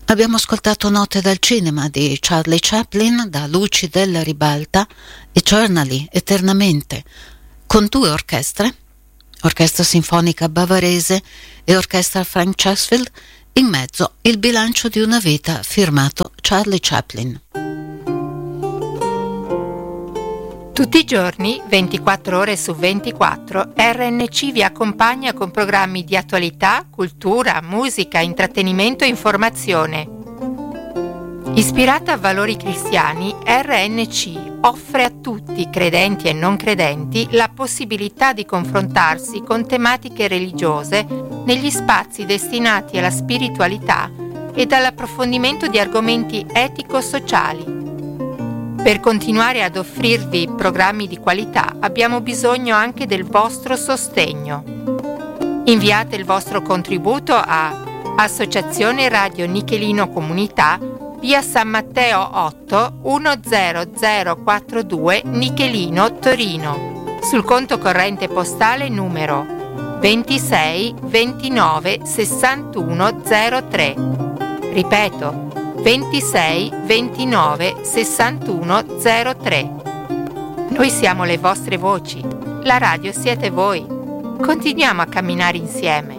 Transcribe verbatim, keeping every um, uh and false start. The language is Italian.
Abbiamo ascoltato Note dal cinema di Charlie Chaplin, da Luci della ribalta, Eternally, eternamente, con due orchestre, Orchestra Sinfonica Bavarese e Orchestra Frank Chassfield, in mezzo il bilancio di una vita firmato Charlie Chaplin. Tutti i giorni, ventiquattro ore su ventiquattro, R N C vi accompagna con programmi di attualità, cultura, musica, intrattenimento e informazione. Ispirata a valori cristiani, R N C offre a tutti, credenti e non credenti, la possibilità di confrontarsi con tematiche religiose negli spazi destinati alla spiritualità e all'approfondimento di argomenti etico-sociali. Per continuare ad offrirvi programmi di qualità abbiamo bisogno anche del vostro sostegno. Inviate il vostro contributo a Associazione Radio Nichelino Comunità, via San Matteo otto uno zero zero quattro due, Nichelino, Torino, sul conto corrente postale numero ventisei ventinove sessantuno zero tre. Ripeto, ventisei ventinove sessantuno zero tre. Noi siamo le vostre voci, la radio siete voi. Continuiamo a camminare insieme.